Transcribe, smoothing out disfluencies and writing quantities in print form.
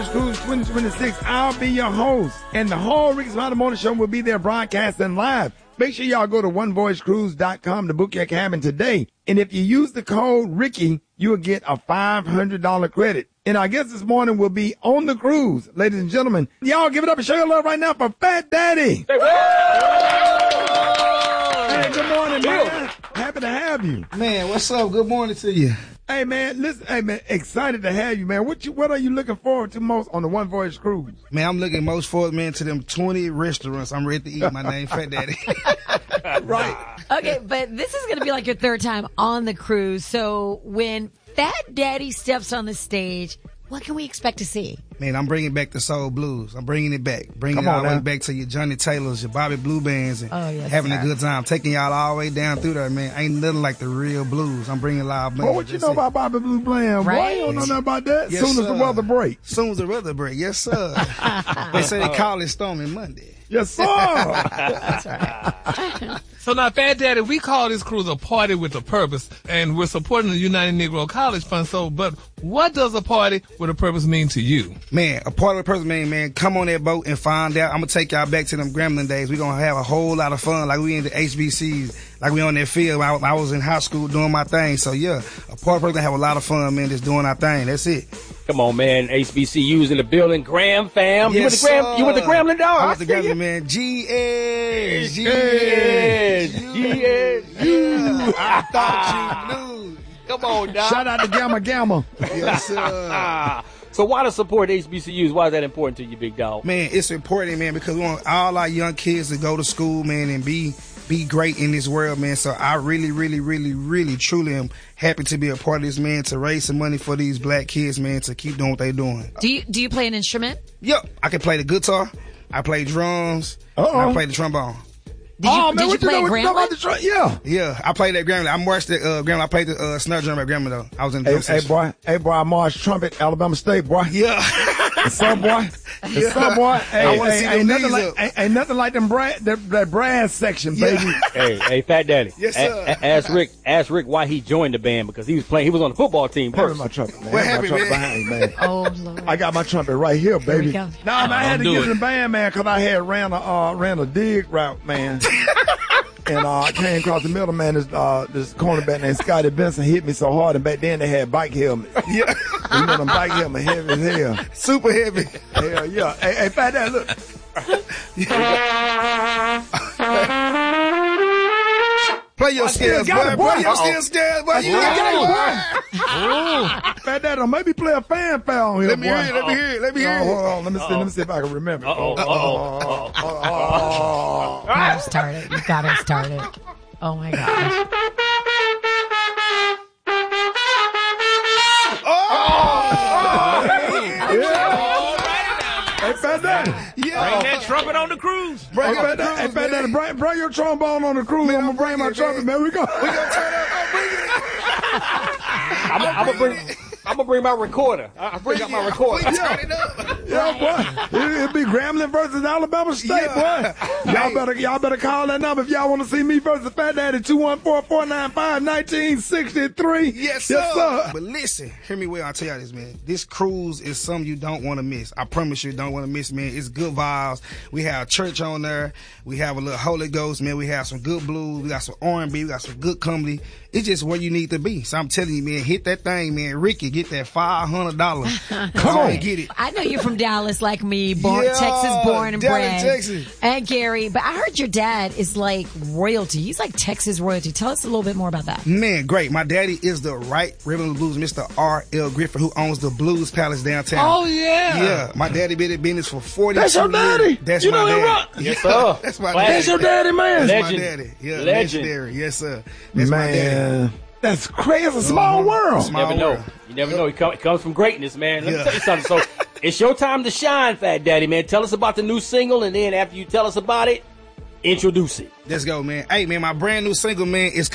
Cruise 2026, I'll be your host. And the whole Ricky Smiley Morning Show will be there broadcasting live. Make sure y'all go to onevoicecruise.com to book your cabin today. And if you use the code Ricky, you'll get a $500 credit. And our guest this morning will be on the cruise. Ladies and gentlemen, y'all give it up and show your love right now for Fat Daddy. Hey, good morning, man. Happy to have you. Man, what's up? Good morning to you. Hey, man, listen, hey, man, excited to have you, man. What are you looking forward to most on the One Voyage Cruise? Man, I'm looking most forward, man, to them 20 restaurants I'm ready to eat. My name, Fat Daddy. Right. Okay, but this is going to be like your third time on the cruise. So when Fat Daddy steps on the stage, what can we expect to see? Man, I'm bringing back the soul blues. I'm bringing it back. Bringing it all the way back to your Johnny Taylors, your Bobby Blue Bands, and having a good time. Taking y'all all the way down through there, man. Ain't nothing like the real blues. I'm bringing live bands. Well, what you know about Bobby Blue Band? Right? Boy, you don't know nothing about that. Yes, Soon as the weather break. Soon as the weather break, yes, sir. They say they call it Stormy Monday. Yes, sir. That's right. So now, Fat Daddy, we call this cruise a party with a purpose, and we're supporting the United Negro College Fund. So, but what does a party with a purpose mean to you? Man, a party with a purpose, man, come on that boat and find out. I'm going to take y'all back to them Gremlin days. We're going to have a whole lot of fun, like we in the HBCs, like we on that field. I was in high school doing my thing. So, yeah, a party with a purpose, have a lot of fun, man, just doing our thing. That's it. Come on, man. HBCU's in the building. Graham fam. Yes, you with the Gremlin, dog? I was the Gremlin, man. GS. I thought you knew. Come on, dog. Shout out to Gamma. Yes, sir. So why to support HBCUs? Why is that important to you, big dog? Man, it's important, man, because we want all our young kids to go to school, man, and be great in this world, man. So I really, truly am happy to be a part of this, man, to raise some money for these black kids, man, to keep doing what they're doing. Do you play an instrument? Yep. I can play the guitar. I play drums. And I play the trombone. Did you play Gremlin? Yeah, I played that Gremlin. I marched at Gremlin. I played the snare drum at Gremlin, though. I was in the Hey, boy, I marched trumpet, Alabama State, boy. Yeah. What's up, boy? What's up, boy? Hey, I want to see them knees up. Ain't nothing like that brass section, baby. Hey, Fat Daddy. Yes, sir. Ask Rick why he joined the band, because he was on the football team Hold first. my trumpet, man. What happened, man? Behind me, man. Oh, Lord. I got my trumpet right here, baby. we go. No, man, I had to do give it. it to the band, man, because I had ran a dig route, man. And I came across the middle, man. This cornerback named Scotty Benson hit me so hard, and back then they had bike helmets. Yeah. You know them bike helmets heavy as hell. Super heavy. Hell yeah. Hey, Fat Daddy, look. Play your scales, boy. Play your scales, boy. You got it, boy. Fat Daddy, don't maybe play a fanfare on here, Let me boy. hear it. Let me hear it. Hold on. Let me see if I can remember. You got her started. Oh, my gosh. Hey, Fat Daddy. Yeah. Bring that trumpet on the cruise. Hey, Fat Daddy, bring your trombone on the cruise. I'm going to bring my trumpet, man. We go. I'm gonna bring my recorder. I bring out my recorder. Yeah, boy. It'll be Gremlin versus Alabama State, boy. Y'all better call that number if y'all want to see me versus Fat Daddy, 214-495-1963. Yes, sir. But listen, hear me well. I'll tell y'all this, man. This cruise is something you don't want to miss. I promise you don't want to miss, man. It's good vibes. We have church on there. We have a little Holy Ghost, man. We have some good blues. We got some R&B. We got some good comedy. It's just where you need to be. So I'm telling you, man, hit that thing, man. Ricky, get that $500. Come on, get it. I know you're from Dallas like me, Texas born and bred. Texas. And Gary, but I heard your dad is like royalty. He's like Texas royalty. Tell us a little bit more about that. Man, great. My daddy is the right Reverend Blues, Mr. R.L. Griffin, who owns the Blues Palace downtown. Oh, yeah. Yeah, my daddy been in business for 40 years. That's your daddy? That's You my know him, daddy. right? Yes, sir. That's my Classic. daddy. That's your daddy, man. That's Legend. my daddy. Yeah, Legend. legendary. Yes, sir. That's my daddy. Man, that's crazy. It's a small world. You never know. You never know. It comes from greatness, man. Let me tell you something. So it's your time to shine, Fat Daddy, man. Tell us about the new single, and then after you tell us about it, introduce it. Let's go, man. Hey, man, my brand new single, man, is